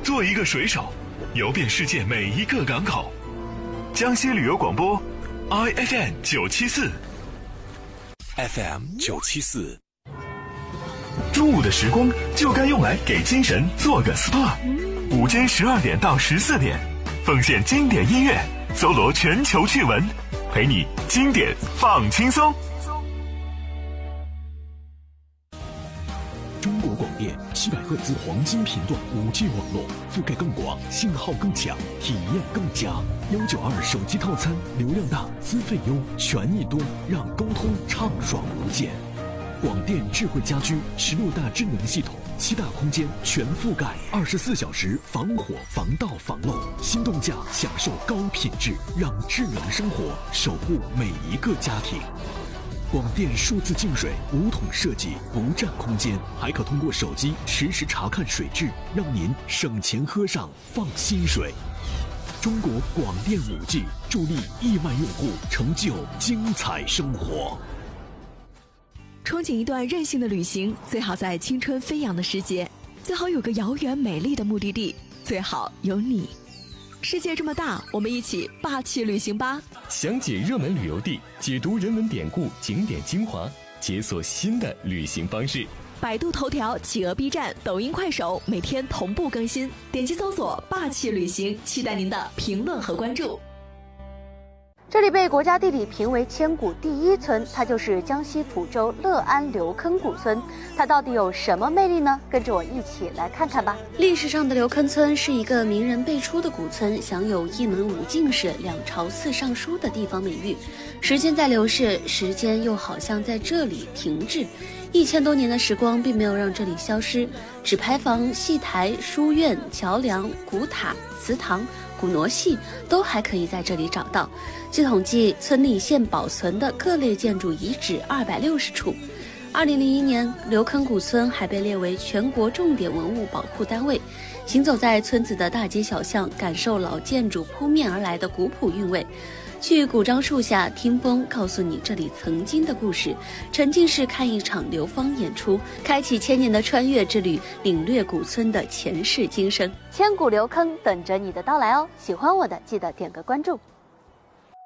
做一个水手，游遍世界每一个港口。江西旅游广播 ，IFM 974，FM 974。中午的时光就该用来给精神做个 SPA。午间12点到14点，奉献经典音乐，搜罗全球趣闻，陪你经典放轻松。 中国广电700赫兹黄金频段5G 网络，覆盖更广，信号更强，体验更佳。192手机套餐，流量大，资费优，权益多，让沟通畅爽无间。广电智慧家居16大智能系统，7大空间全覆盖，24小时防火防盗防漏，心动价享受高品质，让智能生活守护每一个家庭。广电数字净水5桶设计，不占空间，还可通过手机实时查看水质，让您省钱喝上放心水。中国广电5G助力亿万用户成就精彩生活。 憧憬一段任性的旅行，最好在青春飞扬的时节，最好有个遥远美丽的目的地，最好有你。世界这么大，我们一起霸气旅行吧！ 详解热门旅游地，解读人文典故、景点精华，解锁新的旅行方式。 百度头条、企鹅 B 站、抖音、快手每天同步更新，点击搜索“霸气旅行”，期待您的评论和关注。 这里被国家地理评为千古第一村，它就是江西蒲州乐安刘坑古村。它到底有什么魅力呢？跟着我一起来看看吧。 历史上的刘坑村是一个名人辈出的古村，享有一门5进士、2朝4尚书的地方美誉。时间在流逝，时间又好像在这里停滞。1000多年的时光并没有让这里消失，纸牌坊、戏台、书院、桥梁、古塔、祠堂、古傩戏都还可以在这里找到。据统计，村里现保存的各类建筑遗址260处。2001年，刘坑古村还被列为全国重点文物保护单位。行走在村子的大街小巷，感受老建筑扑面而来的古朴韵味。去古樟树下听风，告诉你这里曾经的故事；沉浸式看一场流芳演出，开启1000年的穿越之旅，领略古村的前世今生。 千古刘坑等着你的到来哦！喜欢我的记得点个关注。